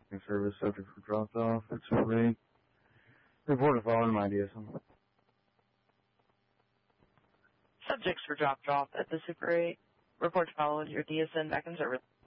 in service. Subject for dropped off at Super 8. Report to following my DSM. Subjects were dropped off at the Super 8. Report to follow your DSN back in service.